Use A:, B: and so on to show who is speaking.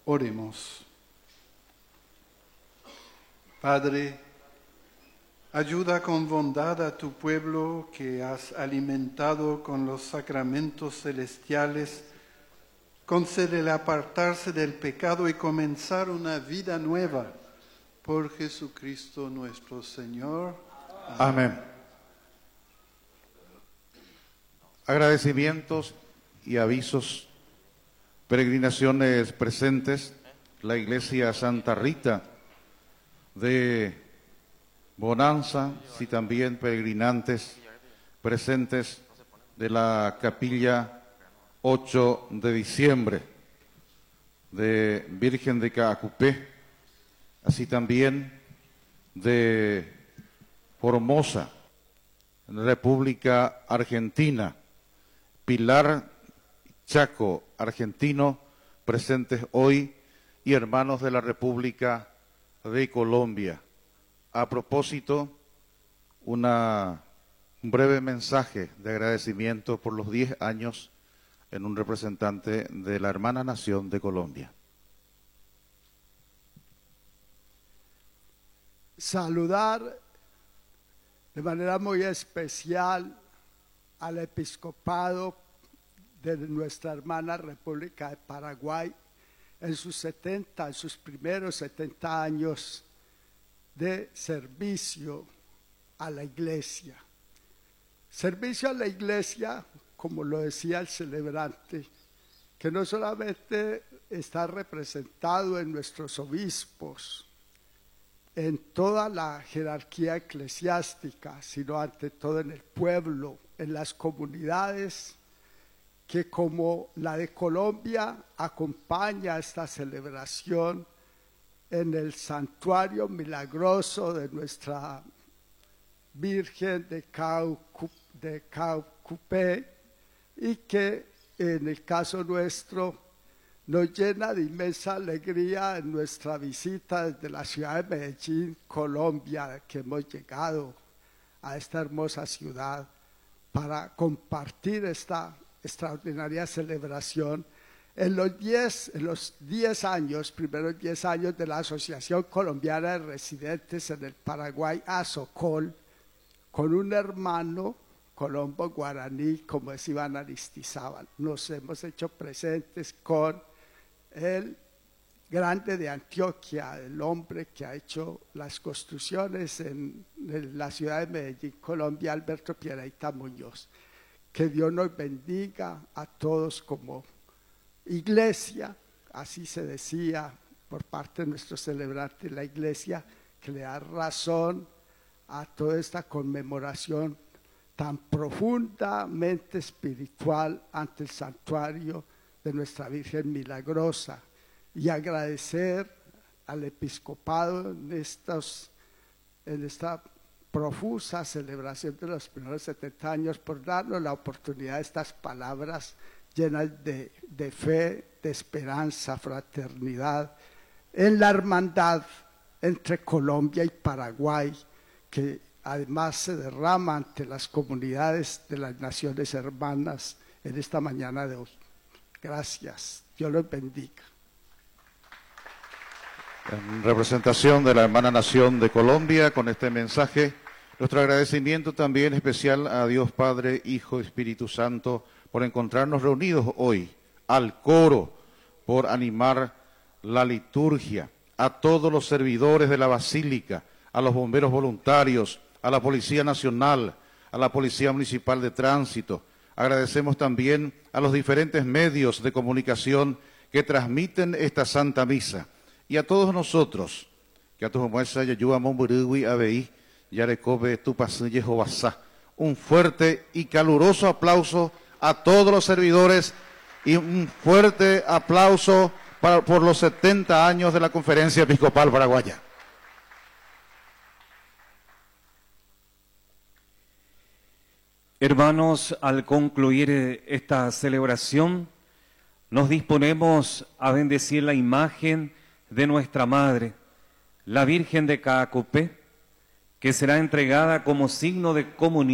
A: Oremos. Padre, ayuda con bondad a tu pueblo que has alimentado con los sacramentos celestiales. Concédele apartarse del pecado y comenzar una vida nueva. Por Jesucristo nuestro Señor.
B: Amén. Agradecimientos y avisos. Peregrinaciones presentes. La Iglesia Santa Rita de Bonanza y también peregrinantes presentes de la Capilla 8 de diciembre de Virgen de Caacupé, así también de Formosa, República Argentina, Pilar, Chaco, argentino, presentes hoy, y hermanos de la República de Colombia. A propósito, un breve mensaje de agradecimiento por los 10 años en un representante de la hermana nación de Colombia.
C: Saludar de manera muy especial al episcopado de nuestra hermana República de Paraguay en sus primeros 70 años de servicio a la Iglesia. Servicio a la Iglesia, como lo decía el celebrante, que no solamente está representado en nuestros obispos, en toda la jerarquía eclesiástica, sino ante todo en el pueblo, en las comunidades, que como la de Colombia acompaña esta celebración en el santuario milagroso de nuestra Virgen de Caacupé, y que en el caso nuestro nos llena de inmensa alegría en nuestra visita desde la ciudad de Medellín, Colombia, que hemos llegado a esta hermosa ciudad para compartir esta extraordinaria celebración en los 10 primeros 10 años de la Asociación Colombiana de Residentes en el Paraguay, ASOCOL, con un hermano colombo guaraní como es Iván Aristizábal. Nos hemos hecho presentes con el grande de Antioquia, el hombre que ha hecho las construcciones en la ciudad de Medellín, Colombia, Alberto Piedrahita Muñoz. Que Dios nos bendiga a todos como iglesia, así se decía por parte de nuestro celebrante, la iglesia que le da razón a toda esta conmemoración tan profundamente espiritual ante el santuario de nuestra Virgen Milagrosa, y agradecer al episcopado en esta profusa celebración de los primeros 70 años por darnos la oportunidad de estas palabras llenas de fe, de esperanza, fraternidad, en la hermandad entre Colombia y Paraguay, que además se derrama ante las comunidades de las naciones hermanas en esta mañana de hoy. Gracias, Dios los bendiga.
B: En representación de la hermana nación de Colombia, con este mensaje, nuestro agradecimiento también especial a Dios Padre, Hijo y Espíritu Santo por encontrarnos reunidos hoy, al coro, por animar la liturgia, a todos los servidores de la Basílica, a los bomberos voluntarios, a la Policía Nacional, a la Policía Municipal de Tránsito. Agradecemos también a los diferentes medios de comunicación que transmiten esta Santa Misa. Y a todos nosotros, que a tu muestra yayuamon burugui abeí, yarecobe tu pasille jovasá. Un fuerte y caluroso aplauso a todos los servidores y un fuerte aplauso por los 70 años de la Conferencia Episcopal Paraguaya.
D: Hermanos, al concluir esta celebración, nos disponemos a bendecir la imagen de nuestra Madre, la Virgen de Caacupé, que será entregada como signo de comunión